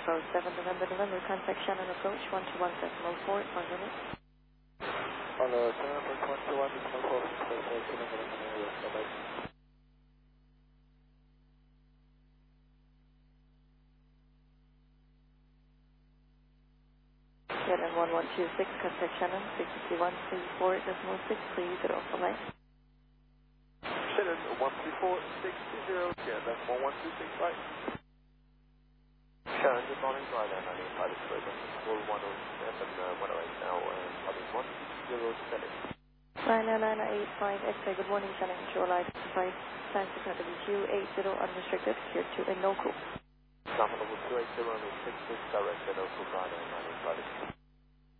Foxtrot 7 November, contact Shannon approach 121 decimal 4, 1 minute. Hello, 7.121 decimal 4, bye-bye. Shannon 1126, contact Shannon 66134 decimal 6, please get off the line. Shannon 134 620, yeah, that's 1126, right? Shannon, good morning, Ryder 985 is present, call 107 108 now, and public 107. Ryder 985, X-ray, good morning, Shannon, control light 5, time to cut WQ80 unrestricted, here to Inoku. Terminal 280 and 66, direct Inoku, Ryder 985.